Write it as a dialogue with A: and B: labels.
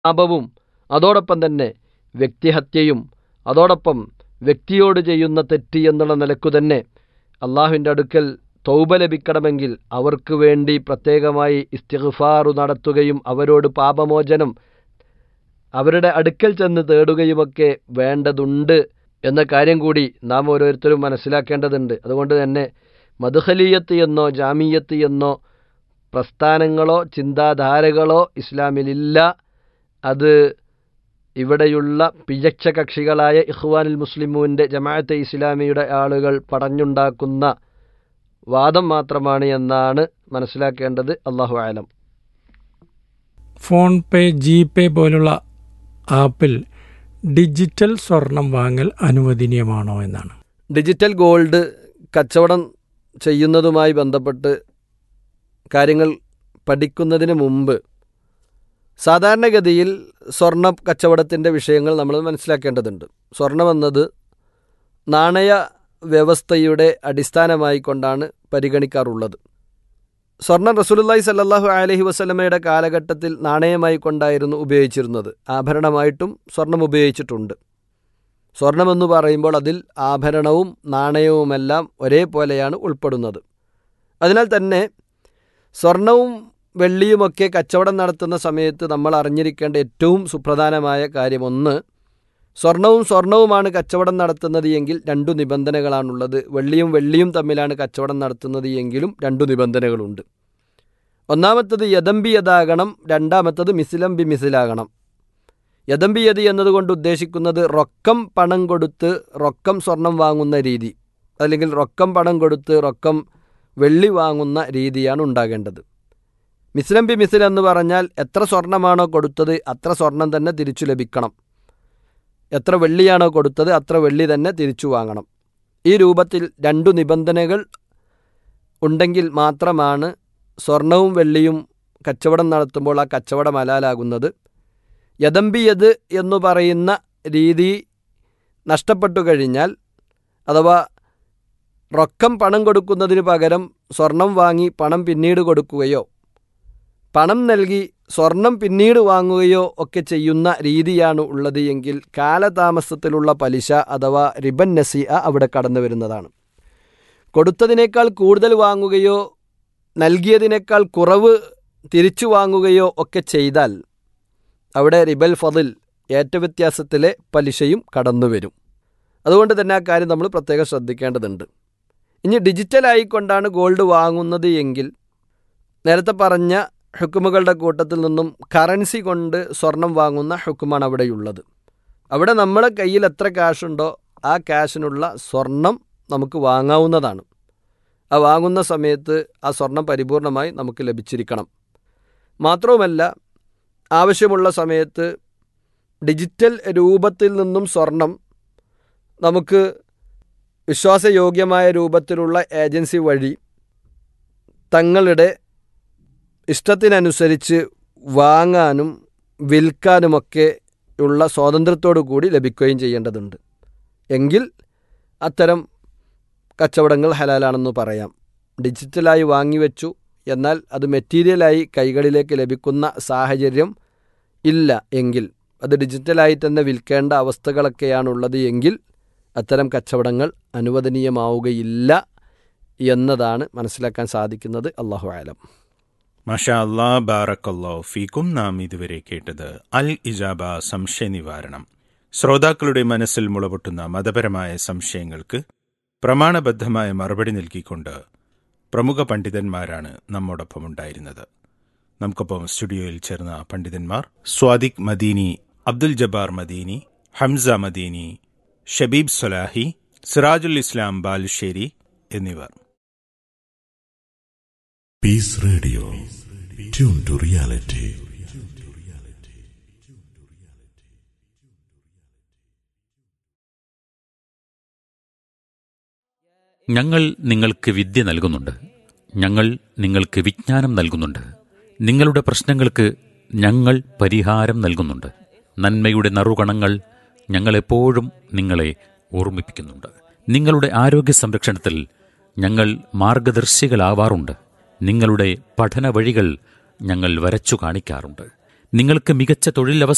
A: പാപവും അതോടൊപ്പം തന്നെ വ്യക്തിഹത്യയും അതോടൊപ്പം വ്യക്തിയോട് ചെയ്യുന്ന തെറ്റ് എന്നുള്ള നിലക്കു തന്നെ അള്ളാഹുവിൻ്റെ അടുക്കൽ തൗബ ലഭിക്കണമെങ്കിൽ അവർക്ക് വേണ്ടി പ്രത്യേകമായി ഇസ്തിഗ്ഫാറു നടത്തുകയും അവരോട് പാപമോചനം അവരുടെ അടുക്കൽ ചെന്ന് തേടുകയുമൊക്കെ വേണ്ടതുണ്ട് എന്ന കാര്യം കൂടി നാം ഓരോരുത്തരും മനസ്സിലാക്കേണ്ടതുണ്ട്. അതുകൊണ്ട് തന്നെ മദ്ഖലിയത്ത് എന്നോ ജാമിയത്ത് എന്നോ പ്രസ്ഥാനങ്ങളോ ചിന്താധാരകളോ ഇസ്ലാമിലില്ല. അത് ഇവിടെയുള്ള പിഴച്ച കക്ഷികളായ ഇഖ്വാനുൽ മുസ്ലിമൂൻ്റെ ജമാഅത്തെ ഇസ്ലാമിയുടെ ആളുകൾ പടഞ്ഞുണ്ടാക്കുന്ന വാദം മാത്രമാണ് എന്നാണ് മനസ്സിലാക്കേണ്ടത്. അല്ലാഹു അലം.
B: ഫോൺ പേ, ജിപേ പോലുള്ള ആപ്പിൽ ഡിജിറ്റൽ സ്വർണം വാങ്ങൽ അനുവദനീയമാണോ എന്നാണ്.
A: ഡിജിറ്റൽ ഗോൾഡ് കച്ചവടം ചെയ്യുന്നതുമായി ബന്ധപ്പെട്ട് കാര്യങ്ങൾ പഠിക്കുന്നതിന് മുമ്പ് സാധാരണഗതിയിൽ സ്വർണ്ണ കച്ചവടത്തിൻ്റെ വിഷയങ്ങൾ നമ്മൾ മനസ്സിലാക്കേണ്ടതുണ്ട്. സ്വർണമെന്നത് നാണയ വ്യവസ്ഥയുടെ അടിസ്ഥാനമായി കൊണ്ടാണ് പരിഗണിക്കാറുള്ളത്. സ്വർണം റസൂലുള്ളാഹി സ്വല്ലല്ലാഹു അലൈഹി വസല്ലമയുടെ കാലഘട്ടത്തിൽ നാണയമായി കൊണ്ടായിരുന്നു ഉപയോഗിച്ചിരുന്നത്. ആഭരണമായിട്ടും സ്വർണം ഉപയോഗിച്ചിട്ടുണ്ട്. സ്വർണമെന്ന് പറയുമ്പോൾ അതിൽ ആഭരണവും നാണയവുമെല്ലാം ഒരേപോലെയാണ് ഉൾപ്പെടുന്നത്. അതിനാൽ തന്നെ സ്വർണവും വെള്ളിയുമൊക്കെ കച്ചവടം നടത്തുന്ന സമയത്ത് നമ്മൾ അറിഞ്ഞിരിക്കേണ്ട ഏറ്റവും സുപ്രധാനമായ കാര്യം, ഒന്ന്, സ്വർണവുമാണ് കച്ചവടം നടത്തുന്നത് എങ്കിൽ 2 നിബന്ധനകളാണുള്ളത്. വെള്ളിയും തമ്മിലാണ് കച്ചവടം നടത്തുന്നത് എങ്കിലും 2 നിബന്ധനകളുണ്ട്. ഒന്നാമത്തത് യദംബി യദാകണം, രണ്ടാമത്തത് മിസിലം ബി മിസിലാകണം. യദംബി യതി എന്നതുകൊണ്ട് ഉദ്ദേശിക്കുന്നത് റൊക്കം പണം കൊടുത്ത് റൊക്കം സ്വർണം വാങ്ങുന്ന രീതി, അല്ലെങ്കിൽ റൊക്കം പണം കൊടുത്ത് റൊക്കം വെള്ളി വാങ്ങുന്ന രീതിയാണ് ഉണ്ടാകേണ്ടത്. മിസ്ലം ബി മിസിൽ എന്ന് പറഞ്ഞാൽ എത്ര സ്വർണ്ണമാണോ കൊടുത്തത് അത്ര സ്വർണം തന്നെ തിരിച്ചു ലഭിക്കണം. എത്ര വെള്ളിയാണോ കൊടുത്തത് അത്ര വെള്ളി തന്നെ തിരിച്ചു വാങ്ങണം. ഈ രൂപത്തിൽ 2 നിബന്ധനകൾ ഉണ്ടെങ്കിൽ മാത്രമാണ് സ്വർണവും വെള്ളിയും കച്ചവടം നടത്തുമ്പോൾ ആ കച്ചവടം ഹലാലാകുന്നത്. യദംബിയത് എന്നു പറയുന്ന രീതി നഷ്ടപ്പെട്ടു കഴിഞ്ഞാൽ, അഥവാ റൊക്കം പണം കൊടുക്കുന്നതിന് പകരം സ്വർണം വാങ്ങി പണം പിന്നീട് കൊടുക്കുകയോ പണം നൽകി സ്വർണം പിന്നീട് വാങ്ങുകയോ ഒക്കെ ചെയ്യുന്ന രീതിയാണ് ഉള്ളത് എങ്കിൽ കാലതാമസത്തിലുള്ള പലിശ അഥവാ റിബൻ നസീഅ അവിടെ കടന്നു വരുന്നതാണ്. കൊടുത്തതിനേക്കാൾ കൂടുതൽ വാങ്ങുകയോ നൽകിയതിനേക്കാൾ കുറവ് തിരിച്ചു വാങ്ങുകയോ ഒക്കെ ചെയ്താൽ അവിടെ റിബൽ ഫദിൽ ഏറ്റവ്യത്യാസത്തിലെ പലിശയും കടന്നു വരും. അതുകൊണ്ട് തന്നെ ആ കാര്യം നമ്മൾ പ്രത്യേകം ശ്രദ്ധിക്കേണ്ടതുണ്ട്. ഇനി ഡിജിറ്റലായിക്കൊണ്ടാണ് ഗോൾഡ് വാങ്ങുന്നത് എങ്കിൽ നേരത്തെ പറഞ്ഞ ഹുക്കുമുകളുടെ കൂട്ടത്തിൽ നിന്നും കറൻസി കൊണ്ട് സ്വർണം വാങ്ങുന്ന ഹുക്കുമാണ് അവിടെയുള്ളത്. അവിടെ നമ്മളെ കയ്യിൽ എത്ര ക്യാഷുണ്ടോ ആ ക്യാഷിനുള്ള സ്വർണം നമുക്ക് വാങ്ങാവുന്നതാണ്. ആ വാങ്ങുന്ന സമയത്ത് ആ സ്വർണം പരിപൂർണമായി നമുക്ക് ലഭിച്ചിരിക്കണം. മാത്രവുമല്ല, ആവശ്യമുള്ള സമയത്ത് ഡിജിറ്റൽ രൂപത്തിൽ നിന്നും സ്വർണം നമുക്ക് വിശ്വാസയോഗ്യമായ രൂപത്തിലുള്ള ഏജൻസി വഴി തങ്ങളുടെ ഇഷ്ടത്തിനനുസരിച്ച് വാങ്ങാനും വിൽക്കാനുമൊക്കെ ഉള്ള സ്വാതന്ത്ര്യത്തോടു കൂടി ലഭിക്കുകയും ചെയ്യേണ്ടതുണ്ട്. എങ്കിൽ അത്തരം കച്ചവടങ്ങൾ ഹലാലാണെന്ന് പറയാം. ഡിജിറ്റലായി വാങ്ങിവെച്ചു, എന്നാൽ അത് മെറ്റീരിയലായി കൈകളിലേക്ക് ലഭിക്കുന്ന സാഹചര്യം ഇല്ല എങ്കിൽ, അത് ഡിജിറ്റലായി തന്നെ വിൽക്കേണ്ട അവസ്ഥകളൊക്കെയാണുള്ളത് എങ്കിൽ അത്തരം കച്ചവടങ്ങൾ അനുവദനീയമാവുകയില്ല എന്നതാണ് മനസ്സിലാക്കാൻ സാധിക്കുന്നത്. അല്ലാഹു അലം.
C: മാഷാ അല്ലാ, ബാറക്കല്ലാഹു ഫീക്കും. നാം ഇതുവരെ കേട്ടത് അൽ ഇജാബ സംശയ നിവാരണം. ശ്രോതാക്കളുടെ മനസ്സിൽ മുളപൊട്ടുന്ന മതപരമായ സംശയങ്ങൾക്ക് പ്രമാണബദ്ധമായ മറുപടി നൽകിക്കൊണ്ട് പ്രമുഖ പണ്ഡിതന്മാരാണ് നമ്മോടൊപ്പം ഉണ്ടായിരുന്നത്. നമുക്കൊപ്പം സ്റ്റുഡിയോയിൽ ചേർന്ന പണ്ഡിതന്മാർ സ്വാദിഖ് മദീനി, അബ്ദുൽ ജബ്ബാർ മദീനി, ഹംസ മദീനി, ഷബീബ് സലാഹി, സിറാജുൽ ഇസ്ലാം ബാലുശ്ശേരി എന്നിവർ.
D: Piece radio, tune to reality.
E: ഞങ്ങൾ നിങ്ങൾക്ക് വിദ്യ നൽകുന്നുണ്ട്. ഞങ്ങൾ നിങ്ങൾക്ക് വിജ്ഞാനം നൽകുന്നുണ്ട്. നിങ്ങളുടെ പ്രശ്നങ്ങൾക്ക് ഞങ്ങൾ പരിഹാരം നൽകുന്നുണ്ട്. നന്മയുടെ നറുകണങ്ങൾ ഞങ്ങളെപ്പോഴും നിങ്ങളെ ഓർമ്മിപ്പിക്കുന്നുണ്ട്. നിങ്ങളുടെ ആരോഗ്യ സംരക്ഷണത്തിൽ ഞങ്ങൾ മാർഗദർശികളാവാറുണ്ട്. നിങ്ങളുടെ പഠന വഴികൾ ഞങ്ങൾ വരച്ചു കാണിക്കാറുണ്ട്. നിങ്ങൾക്ക് മികച്ച തൊഴിലവസരം